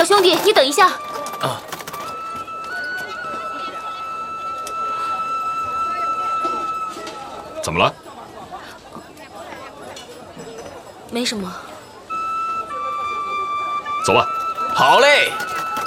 小兄弟，你等一下。 啊。怎么了？ 没什么。 走吧。 好嘞。